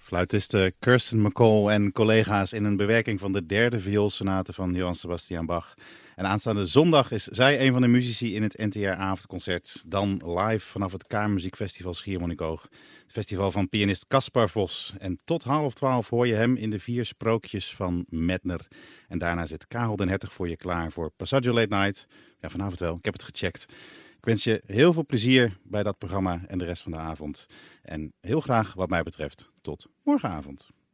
Fluitiste Kirsten MacColl en collega's in een bewerking van de derde vioolsonate van Johann Sebastian Bach. En aanstaande zondag is zij een van de muzici in het NTR-avondconcert. Dan live vanaf het Kamermuziekfestival Schiermonnikoog. Het festival van pianist Caspar Vos. En tot 11:30 hoor je hem in de 4 sprookjes van Medtner. En daarna zit Karel den Hertog voor je klaar voor Passaggio Late Night. Ja, vanavond wel. Ik heb het gecheckt. Ik wens je heel veel plezier bij dat programma en de rest van de avond. En heel graag, wat mij betreft, tot morgenavond.